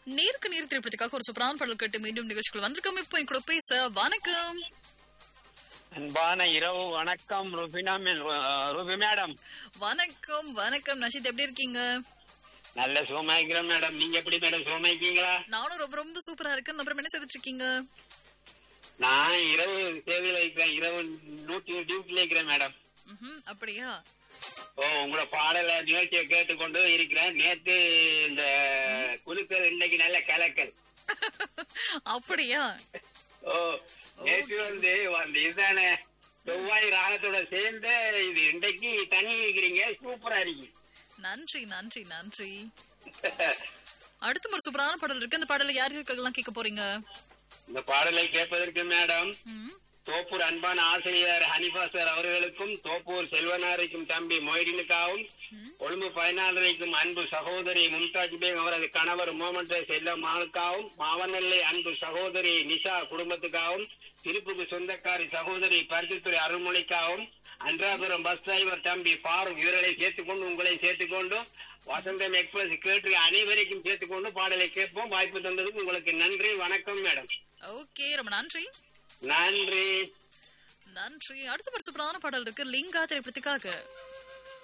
நேருக்கு நேர் திரைப்படத்துக்காக ஒரு சூப்பரான பாடல் கேட்டு மீண்டும் நிகழ்ச்சிக்குள் வந்திருக்கோம். இப்போ என் கூட பேச வணக்கம். அன்பான இரவு வணக்கம் ரூபி மேடம். வணக்கம் வணக்கம் நஷித், எப்படி இருக்கீங்க? நல்ல சுகமாய்க்கிறேன் மேடம். நீங்க எப்படி மேடம் சுகமாய்க்கீங்களா? நானும் ரொம்ப ரொம்ப சூப்பரா இருக்கேன். அப்புறம் என்ன செய்துட்டு இருக்கீங்க? நான் இரவு சேவையில இருக்கிறேன். இரவு டியூட்டில இருக்கிறேன் மேடம். அப்படியா? உங்களோட பாடல நிகழ்ச்சியை கேட்டுக்கொண்டு இருக்கிறேன். நேத்து இந்த குழுக்கள் இன்னைக்கு நல்ல கலக்கல். அப்படியா? நேற்று இதுதானே செவ்வாய் ராகத்தோட சேர்ந்து இது இன்றைக்கு தண்ணி வைக்கிறீங்க, சூப்பரா இருக்கு. நன்றி நன்றி நன்றி. அடுத்த ஒரு சூப்பரான பாடல் இருக்கு. அந்த பாடல யாருக்கெல்லாம் கேட்க போறீங்க? இந்த பாடலை கேட்பதற்கு மேடம் தோப்பூர் அன்பான ஆசிரியர் ஹனிஃபா சார் அவர்களுக்கும், தோப்பூர் செல்வனாரைக்கும் தம்பி மொய்டினுக்காகவும், கொழும்பு 14 அன்பு சகோதரி மும்தாஜ் பேக் அவரது கணவர் மோமன்ட் செல்லம்மாவுக்காகவும், மாவனல்லை அன்பு சகோதரி நிஷா குடும்பத்துக்காகவும், திருப்புக்கு சொந்தக்காரி சகோதரி பரிசுத்துறை அருள்மொழிக்காகவும், அன்றாபுரம் பஸ் டிரைவர் தம்பி பாரும் இவர்களை சேர்த்துக்கொண்டு உங்களை சேர்த்துக்கொண்டு வசந்தம் எக்ஸ்பிரஸ் கேட்டு அனைவரைக்கும் சேர்த்துக்கொண்டு பாடலை கேட்போம். வாய்ப்பு தந்ததுக்கு உங்களுக்கு நன்றி. வணக்கம் மேடம். ஓகே, ரொம்ப நன்றி. நன்றி நன்றி. அடுத்த ஒரு சூப்பரான பாடல் இருக்கு லிங்கா திரைப்படத்துக்காக.